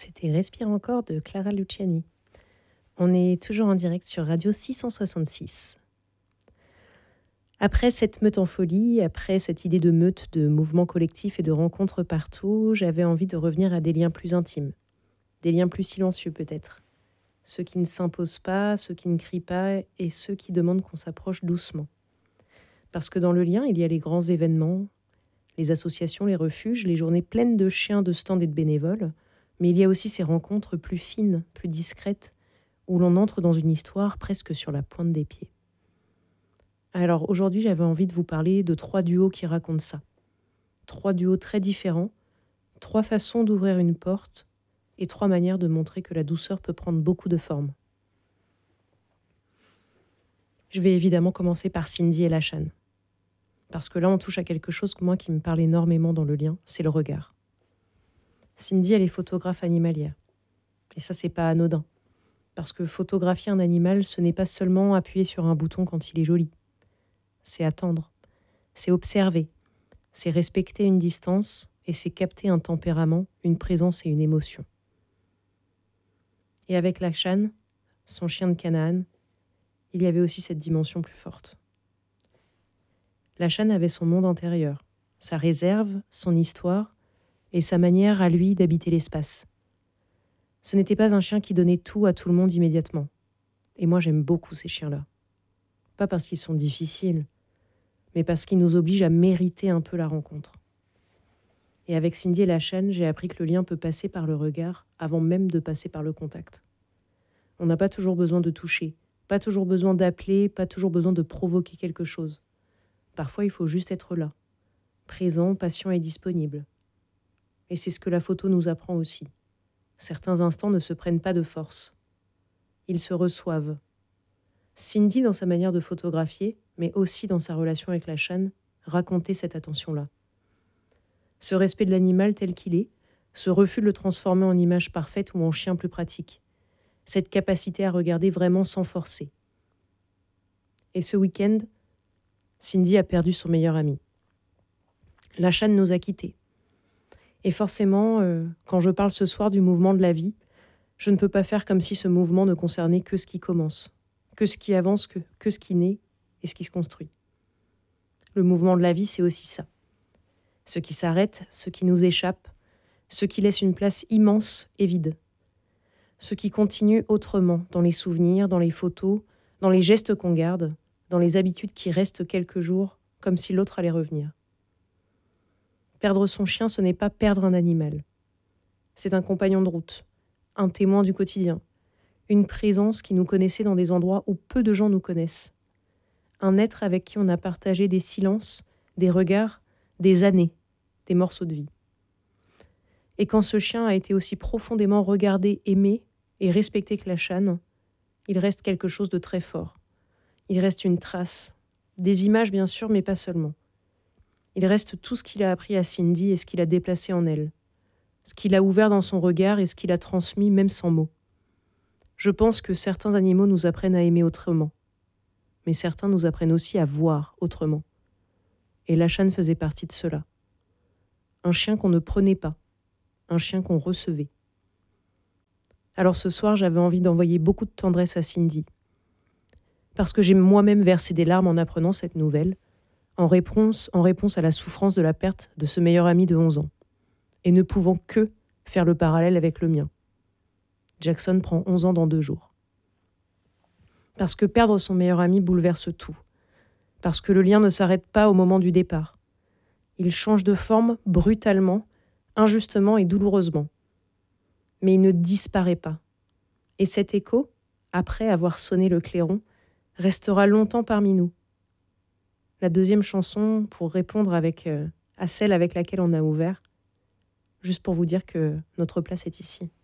C'était Respire encore de Clara Luciani. On est toujours en direct sur Radio 666. Après cette meute en folie, après cette idée de meute, de mouvement collectif et de rencontres partout, j'avais envie de revenir à des liens plus intimes, des liens plus silencieux peut-être. Ceux qui ne s'imposent pas, ceux qui ne crient pas et ceux qui demandent qu'on s'approche doucement. Parce que dans le lien, il y a les grands événements, les associations, les refuges, les journées pleines de chiens, de stands et de bénévoles, mais il y a aussi ces rencontres plus fines, plus discrètes, où l'on entre dans une histoire presque sur la pointe des pieds. Alors aujourd'hui, j'avais envie de vous parler de 3 duos qui racontent ça. 3 duos très différents, 3 façons d'ouvrir une porte et 3 manières de montrer que la douceur peut prendre beaucoup de formes. Je vais évidemment commencer par Cindy et Lachan. Parce que là, on touche à quelque chose moi qui me parle énormément dans le lien, c'est le regard. Cindy, elle est photographe animalière. Et ça, c'est pas anodin. Parce que photographier un animal, ce n'est pas seulement appuyer sur un bouton quand il est joli. C'est attendre, c'est observer, c'est respecter une distance et c'est capter un tempérament, une présence et une émotion. Et avec Lachan, son chien de Canaan, il y avait aussi cette dimension plus forte. Lachan avait son monde intérieur, sa réserve, son histoire et sa manière à lui d'habiter l'espace. Ce n'était pas un chien qui donnait tout à tout le monde immédiatement. Et moi, j'aime beaucoup ces chiens-là. Pas parce qu'ils sont difficiles, mais parce qu'ils nous obligent à mériter un peu la rencontre. Et avec Cindy et Lachan, j'ai appris que le lien peut passer par le regard avant même de passer par le contact. On n'a pas toujours besoin de toucher, pas toujours besoin d'appeler, pas toujours besoin de provoquer quelque chose. Parfois, il faut juste être là, présent, patient et disponible. Et c'est ce que la photo nous apprend aussi. Certains instants ne se prennent pas de force. Ils se reçoivent. Cindy, dans sa manière de photographier, mais aussi dans sa relation avec Lachan, racontait cette attention-là. Ce respect de l'animal tel qu'il est, ce refus de le transformer en image parfaite ou en chien plus pratique. Cette capacité à regarder vraiment sans forcer. Et ce week-end, Cindy a perdu son meilleur ami. Lachan nous a quittés. Et forcément, quand je parle ce soir du mouvement de la vie, je ne peux pas faire comme si ce mouvement ne concernait que ce qui commence, que ce qui avance, que ce qui naît et ce qui se construit. Le mouvement de la vie, c'est aussi ça. Ce qui s'arrête, ce qui nous échappe, ce qui laisse une place immense et vide. Ce qui continue autrement, dans les souvenirs, dans les photos, dans les gestes qu'on garde, dans les habitudes qui restent quelques jours, comme si l'autre allait revenir. Perdre son chien, ce n'est pas perdre un animal. C'est un compagnon de route, un témoin du quotidien, une présence qui nous connaissait dans des endroits où peu de gens nous connaissent. Un être avec qui on a partagé des silences, des regards, des années, des morceaux de vie. Et quand ce chien a été aussi profondément regardé, aimé et respecté que Lachan, il reste quelque chose de très fort. Il reste une trace, des images bien sûr, mais pas seulement. Il reste tout ce qu'il a appris à Cindy et ce qu'il a déplacé en elle, ce qu'il a ouvert dans son regard et ce qu'il a transmis même sans mots. Je pense que certains animaux nous apprennent à aimer autrement, mais certains nous apprennent aussi à voir autrement. Et Lachan faisait partie de cela. Un chien qu'on ne prenait pas, un chien qu'on recevait. Alors ce soir, j'avais envie d'envoyer beaucoup de tendresse à Cindy, parce que j'ai moi-même versé des larmes en apprenant cette nouvelle, en réponse à la souffrance de la perte de ce meilleur ami de 11 ans, et ne pouvant que faire le parallèle avec le mien. Jackson prend 11 ans dans 2 jours. Parce que perdre son meilleur ami bouleverse tout. Parce que le lien ne s'arrête pas au moment du départ. Il change de forme brutalement, injustement et douloureusement. Mais il ne disparaît pas. Et cet écho, après avoir sonné le clairon, restera longtemps parmi nous. La deuxième chanson, pour répondre à celle avec laquelle on a ouvert, juste pour vous dire que notre place est ici.